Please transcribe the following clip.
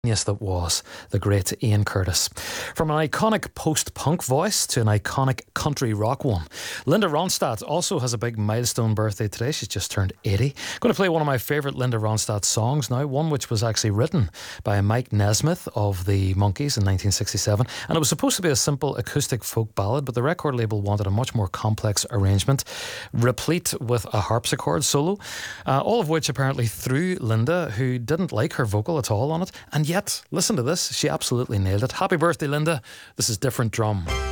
Yes, that was the great Ian Curtis. From an iconic post-punk voice to an iconic country rock one, Linda Ronstadt also has a big milestone birthday today. She's just turned 80. I'm going to play one of my favourite Linda Ronstadt songs now, one which was actually written by Mike Nesmith of the Monkees in 1967, and it was supposed to be a simple acoustic folk ballad, but the record label wanted a much more complex arrangement, replete with a harpsichord solo, all of which apparently threw Linda, who didn't like her vocal at all on it, and yet, listen to this, she absolutely nailed it. Happy birthday, Linda. This is Different Drum.